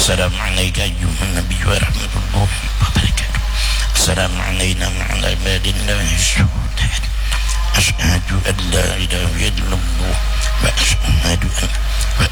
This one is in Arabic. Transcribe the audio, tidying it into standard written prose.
السلام عليك أيها النبي ورحمة الله وبركاته. السلام علينا وعلى عباد الله الشهداء. أشهد أن لا إله إلا الله